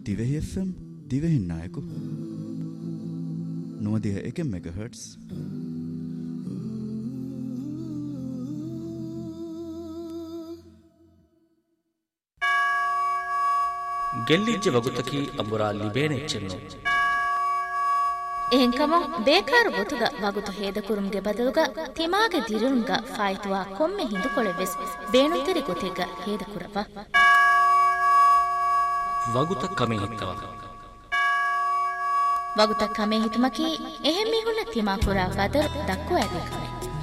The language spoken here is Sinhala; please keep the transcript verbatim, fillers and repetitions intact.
ದಿವೆಹಿ ಎಫ್ ಎಂ ದಿವೆಹಿ ನಾಯಕು ನುವದಿಹ ಏಕೆ ಮೆಗಾ ಹರ್ಟ್ಸ್ ಗೆಲ್ಲಿಜ್ಜೆ ವಗುತಕಿ ಅಂಬುರಾ ಲಿಬೇನೆ ಚೆನ್ನು එහෙන්කම බේකාර ගොතුග වගුතු හේදකුරුම්ගේ බදලුග තිමාගේ දිරුන්ග ෆායිතුවා කොම්මෙ හිඳු කොළෙවෙස් බේනුතෙරි ගොතෙග හේදකුරව වගුත කමේ හිත්තව වගුත කමේ හිතුමකි එහෙම් මිහුන්න තිමා කුරා බදල් දක්කෝ ඇදී කමේ